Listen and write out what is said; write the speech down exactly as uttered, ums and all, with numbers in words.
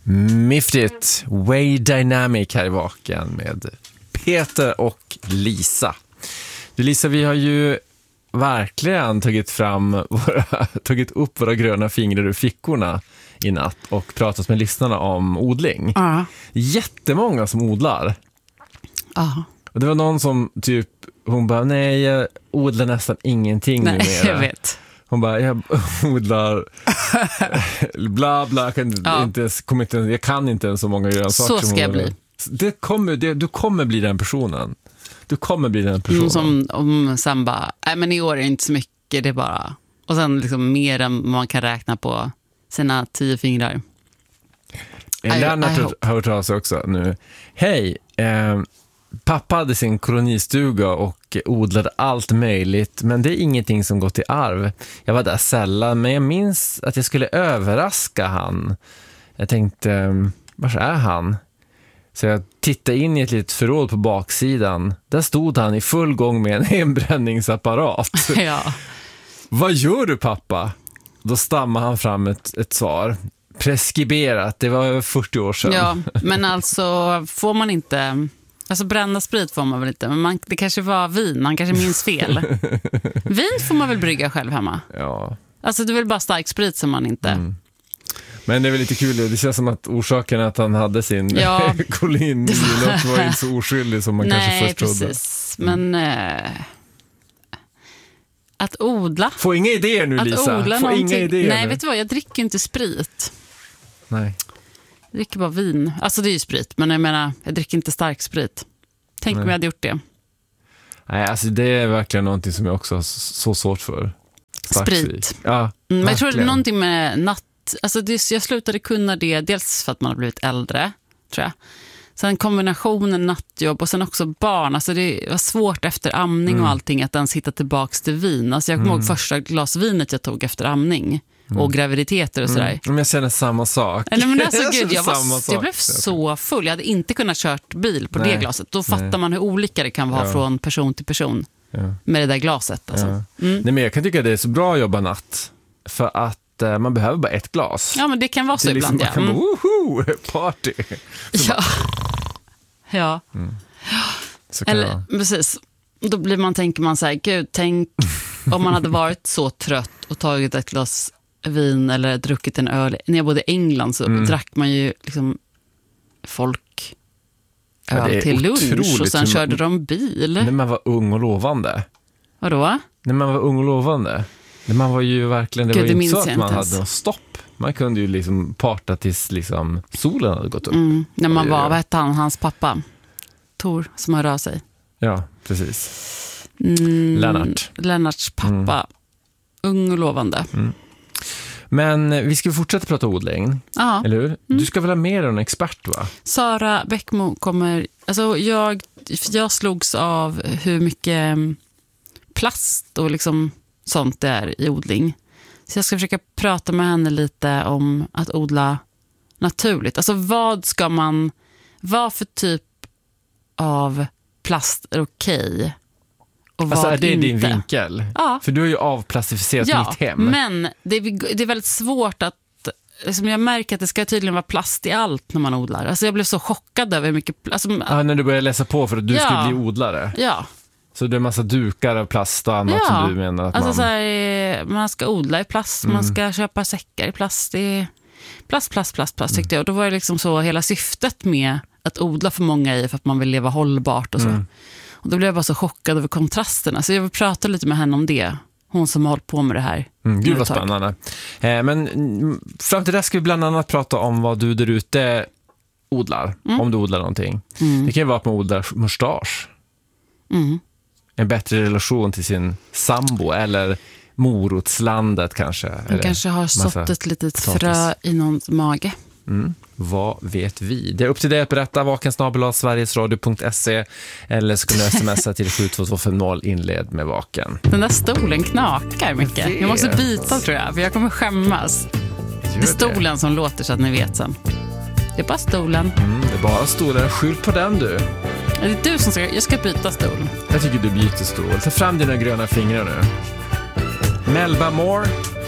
Miftigt, Way Dynamic här i Vaken med Peter och Lisa. Du Lisa, vi har ju verkligen tagit fram våra, tagit upp våra gröna fingrar ur fickorna i natt och pratat med lyssnarna om odling. Ja. Jättemånga som odlar. Ja. Och det var någon som typ, hon bara, nej jag odlar nästan ingenting Nej, numera. jag vet. Hon bara, jag odlar bla bla, jag kan, Ja. inte ens, kommer inte, jag kan inte ens så många grönsaker. Så ska jag bli. Det kommer, det, du kommer bli den personen. Du kommer bli den personen. Mm, som om sen bara, nej men i år är det inte så mycket, det är bara, och sen liksom mer än man kan räkna på sina tio fingrar. Lennart har hört av sig också nu. Hej, eh, pappa hade sin kolonistuga och odlade allt möjligt, men det är ingenting som gått i arv. Jag var där sällan, men jag minns att jag skulle överraska han. Jag tänkte, var är han? Så jag tittade in i ett litet förråd på baksidan. Där stod han i full gång med en hembränningsapparat. Ja. Vad gör du, pappa? Då stammade han fram ett, ett svar. Preskriberat, det var över fyrtio år sedan. Ja, men alltså får man inte, alltså bränna sprit får man väl inte, men man, det kanske var vin, han kanske minns fel. Vin får man väl brygga själv hemma? Ja. Alltså det är väl bara stark sprit som man inte... Mm. Men det är väl lite kul, det känns som att orsaken att han hade sin ja, kolin var... var inte så oskyldig som man Nej, kanske först trodde. Nej, precis. Men eh, att odla... Få inga idéer nu, att Lisa. Odla Få inga idéer Nej, nu. vet du vad? Jag dricker inte sprit. Nej. Jag dricker bara vin. Alltså det är ju sprit, men jag menar, jag dricker inte stark sprit. Tänk Nej. om jag hade gjort det. Nej, alltså det är verkligen någonting som jag också har så svårt för. Stark sprit. sprit. Ja, mm, men jag tror det är verkligen. någonting med natt. Alltså det, jag slutade kunna det, dels för att man har blivit äldre, tror jag. Sen kombinationen nattjobb och sen också barn. Alltså det var svårt efter amning mm. och allting att ens hitta tillbaks till vin. Alltså jag kommer mm. ihåg första glasvinet jag tog efter amning. Mm. Och graviditeter och sådär. Mm. Men jag känner samma sak. Eller, men alltså, jag, gud, jag, var, sak. jag blev så full. Jag hade inte kunnat kört bil på Nej. det glaset. Då fattar Nej. man hur olika det kan vara ja. från person till person. Ja. Med det där glaset. Alltså. Ja. Mm. Nej, men jag kan tycka att det är så bra att jobba natt. För att eh, man behöver bara ett glas. Ja, men det kan vara så det liksom, ibland. Man ja. kan mm. bara, woho, party. Så ja. bara, ja. Mm. Så kan Eller, precis. Då blir man, tänker man så här, gud, tänk om man hade varit så trött och tagit ett glas vin eller druckit en öl. När jag bodde i England så mm. drack man ju liksom folk öl ja, till lunch och sen körde de bil. När man var ung och lovande. Vadå? När man var ung och lovande. När man var ju verkligen, det gud, var ju inte så att man inte hade någon stopp. Man kunde ju liksom parta tills liksom solen hade gått upp. Mm. När man var, vad hette han, hans pappa? Tor, som hör av sig. Ja, precis. Mm, Lennart. Lennarts pappa. Mm. Ung och lovande. Mm. Men vi ska fortsätta prata odling. Aha. Eller hur? Mm. Du ska väl ha mer än en expert, va? Sara Bäckmo kommer... Alltså jag, jag slogs av hur mycket plast och liksom sånt det är i odling. Så jag ska försöka prata med henne lite om att odla naturligt. Alltså vad ska man... Vad för typ av plast är okej? Och alltså vad är det inte? din vinkel? Ja. För du har ju avplastificerat ja, mitt hem. men det är, det är väldigt svårt att... Liksom jag märker att det ska tydligen vara plast i allt när man odlar. Alltså jag blev så chockad över hur mycket... Alltså, ja, när du började läsa på för att du ja. skulle bli odlare. Ja. Så det är en massa dukar av plast och annat ja. som du menar att alltså, man... Så här, man ska odla i plast, mm. man ska köpa säckar i plast. Det är plast, plast, plast, plast tyckte mm. jag. Och då var det liksom så hela syftet med att odla för många i för att man vill leva hållbart och så. Mm. Och då blev jag bara så chockad över kontrasterna. Så jag vill prata lite med henne om det. Hon som har hållit på med det här. Mm, gud vad spännande. Eh, men fram till det ska vi bland annat prata om vad du där ute odlar. Mm. Om du odlar någonting. Mm. Det kan ju vara att man odlar mustasch. Mm. En bättre relation till sin sambo. Eller morotslandet kanske. Man eller kanske har sått ett litet potatis. frö i någons mage. Mm. Vad vet vi? Det är upp till dig att berätta. Vaken snabel-a sverigesradio punkt se eller så kan du smsa till sju två två fem noll inled med Vaken. Den där stolen knakar mycket. Jag jag måste byta tror jag, för jag kommer skämmas. Gör det är stolen det. Som låter så att ni vet sen. Det är bara stolen. Mm, det är bara stolen. Skyll på den du. Det är du som ska... Jag ska byta stol. Jag tycker du byter stol. Ta fram dina gröna fingrar nu. Melba Moore.